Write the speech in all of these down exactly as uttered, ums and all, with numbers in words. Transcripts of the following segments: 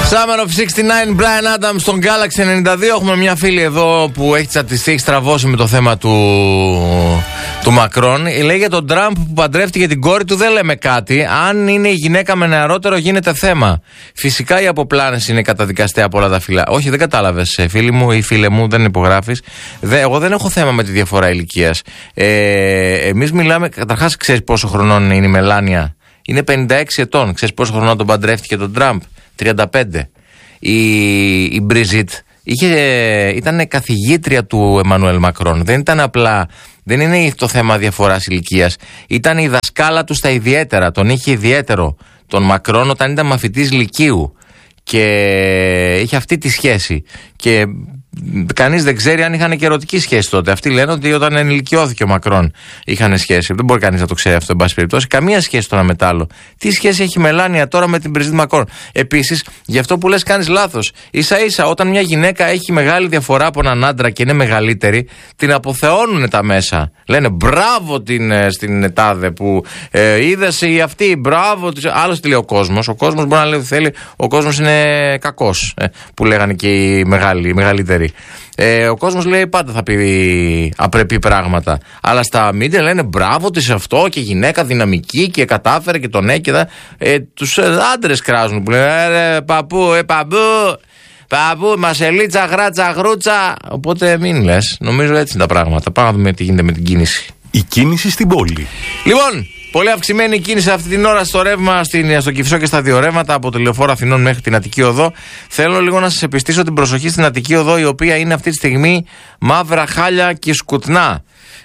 Summer of εξήντα εννιά, Bryan Adams στον Galaxy ενενήντα δύο. Έχουμε μια φίλη εδώ που έχει τσατιστεί, έχει στραβώσει με το θέμα του, του Μακρόν. Λέει για τον Τραμπ που παντρεύτηκε την κόρη του, δεν λέμε κάτι. Αν είναι η γυναίκα με νεαρότερο, γίνεται θέμα. Φυσικά η αποπλάνηση είναι καταδικαστέα από όλα τα φύλλα. Όχι, δεν κατάλαβες, φίλη μου ή φίλε μου, δεν υπογράφεις. Δε, εγώ δεν έχω θέμα με τη διαφορά ηλικίας. Ε, εμείς μιλάμε, καταρχάς, ξέρεις πόσο χρονών είναι η Μελάνια? Είναι πενήντα έξι ετών. Ξέρεις πόσο χρονών τον παντρεύτηκε τον Τραμπ? τριάντα πέντε. Η, η Μπριζίτ ήταν καθηγήτρια του Εμμανουέλ Μακρόν. Δεν ήταν απλά, δεν είναι το θέμα διαφοράς ηλικίας. Ήταν η δασκάλα του στα ιδιαίτερα. Τον είχε ιδιαίτερο τον Μακρόν όταν ήταν μαθητής λυκείου. Και είχε αυτή τη σχέση. Και κανείς δεν ξέρει αν είχαν και ερωτική σχέση τότε. Αυτοί λένε ότι όταν ενηλικιώθηκε ο Μακρόν είχαν σχέση. Δεν μπορεί κανείς να το ξέρει αυτό, εν πάση περιπτώσει. Καμία σχέση το ένα με το άλλο. Τι σχέση έχει η Μελάνια τώρα με την Μπριζίτ Μακρόν? Επίσης, γι' αυτό που λες κάνεις λάθος. Ίσα ίσα όταν μια γυναίκα έχει μεγάλη διαφορά από έναν άντρα και είναι μεγαλύτερη, την αποθεώνουν τα μέσα. Λένε μπράβο την, στην τάδε που ε, είδες η αυτή, μπράβο. Άλλος τι λέει ο κόσμος. Ο κόσμος μπορεί να λέει ότι θέλει. Ο κόσμος είναι κακός, ε, που λέγανε και οι μεγάλοι, οι μεγαλύτεροι. Ε, ο κόσμος λέει πάντα θα πει απρεπή πράγματα. Αλλά στα μίντια λένε μπράβο της αυτό και γυναίκα δυναμική και κατάφερε και τον έκαιδα. Ε, τους άντρες κράζουν που λένε ε, παππού, ε, παππού, παππού, μασελίτσα, γράτσα, γρούτσα. Οπότε μην λες, νομίζω έτσι είναι τα πράγματα. Πάμε να δούμε τι γίνεται με την κίνηση. Η κίνηση στην πόλη. Λοιπόν, πολύ αυξημένη κίνηση αυτή την ώρα στο ρεύμα, στην, στο Κηφισό και στα δύο ρεύματα από το Λεωφόρο Αθηνών μέχρι την Αττική Οδό. Θέλω λίγο να σας επιστήσω την προσοχή στην Αττική Οδό, η οποία είναι αυτή τη στιγμή μαύρα χάλια και σκουτνά.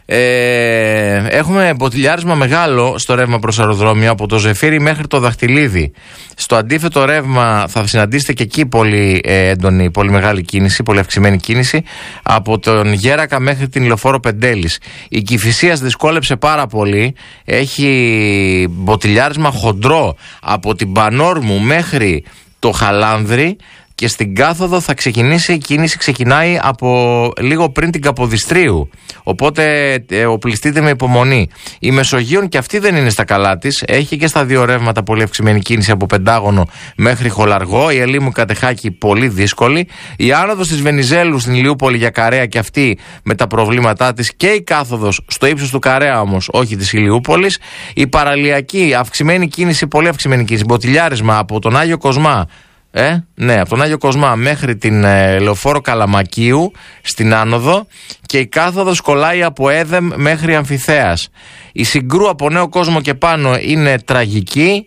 Ε, έχουμε μποτιλιάρισμα μεγάλο στο ρεύμα προς αεροδρόμια από το Ζεφύρι μέχρι το Δαχτυλίδι. Στο αντίθετο ρεύμα θα συναντήσετε και εκεί πολύ ε, έντονη, πολύ μεγάλη κίνηση, πολύ αυξημένη κίνηση από τον Γέρακα μέχρι την Λεωφόρο Πεντέλης. Η Κηφισίας δυσκόλεψε πάρα πολύ, έχει μποτιλιάρισμα χοντρό από την Πανόρμου μέχρι το Χαλάνδρη. Και στην κάθοδο θα ξεκινήσει η κίνηση, ξεκινάει από λίγο πριν την Καποδιστρίου. Οπότε ε, οπλιστείτε με υπομονή. Η Μεσογείων και αυτή δεν είναι στα καλά της. Έχει και στα δύο ρεύματα πολύ αυξημένη κίνηση από Πεντάγωνο μέχρι Χολαργό. Η Ελίμου Κατεχάκη πολύ δύσκολη. Η άνοδος της Βενιζέλου στην Ηλιούπολη για Καρέα και αυτή με τα προβλήματά της. Και η κάθοδος στο ύψος του Καρέα όμως, όχι της Ηλιούπολης. Η παραλιακή αυξημένη κίνηση, πολύ αυξημένη κίνηση. Μποτιλιάρισμα από τον Άγιο Κοσμά. Ε, ναι, από τον Άγιο Κοσμά μέχρι την ε, Λεωφόρο Καλαμακίου στην άνοδο και η κάθοδος κολλάει από Έδεμ μέχρι Αμφιθέας. Η Συγκρού από Νέο Κόσμο και πάνω είναι τραγική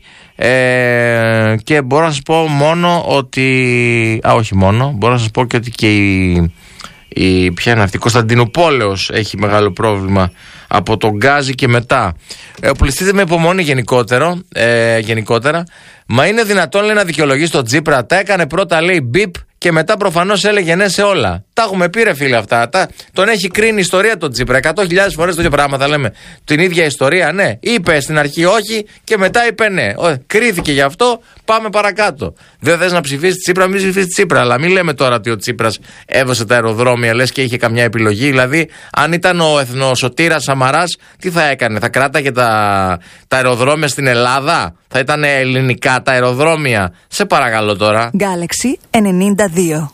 ε, και μπορώ να σας πω μόνο ότι... Α, όχι μόνο, μπορώ να σας πω και ότι και η... η ποια είναι αυτή, η Κωνσταντινούπολεως έχει μεγάλο πρόβλημα από τον Γκάζι και μετά. Ε, οπλιστείτε με υπομονή γενικότερο, ε, γενικότερα. Μα είναι δυνατόν, λέει, να δικαιολογήσει τον Τσίπρα? Τα έκανε πρώτα, λέει, μπιπ και μετά προφανώς έλεγε ναι σε όλα. Τα έχουμε πει, ρε φίλε, αυτά. Τα, τον έχει κρίνει η ιστορία τον Τσίπρα. Εκατό χιλιάδες φορές το ίδιο πράγμα θα λέμε. Την ίδια ιστορία, ναι. Είπε στην αρχή όχι και μετά είπε ναι. Ο, κρίθηκε γι' αυτό, πάμε παρακάτω. Δεν θες να ψηφίσεις Τσίπρα, μην ψηφίσεις Τσίπρα. Αλλά μην λέμε τώρα ότι ο Τσίπρας έβασε τα αεροδρόμια, λες και είχε καμιά επιλογή. Δηλαδή, αν ήταν ο εθνοσωτήρας Σαμαράς, τι θα έκανε? Θα κράταγε τα, τα αεροδρόμια στην Ελλάδα? Θα ήταν ελληνικά τα αεροδρόμια? Σε παρακαλώ τώρα. Galaxy ενενήντα δύο.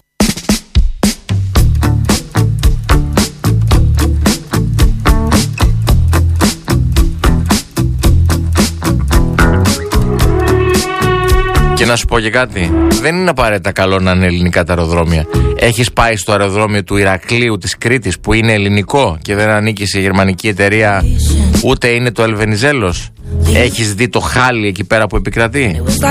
Και να σου πω και κάτι, δεν είναι απαραίτητα καλό να είναι ελληνικά τα αεροδρόμια. Έχεις πάει στο αεροδρόμιο του Ηρακλείου της Κρήτης που είναι ελληνικό και δεν ανήκει σε γερμανική εταιρεία, ούτε είναι το Ελβενιζέλος? Έχεις δει το χάλι εκεί πέρα που επικρατεί?